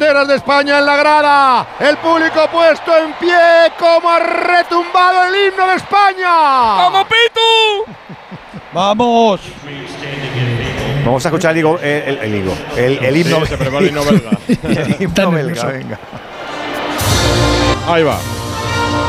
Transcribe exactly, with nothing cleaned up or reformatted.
banderas de España en la grada. El público puesto en pie, como ha retumbado el himno de España. ¡Vamos, Pitu! ¡Vamos! Vamos a escuchar el, higo, el, el, el, higo, el, el himno, sí, se prepara el himno belga. el himno belga, venga. Ahí va.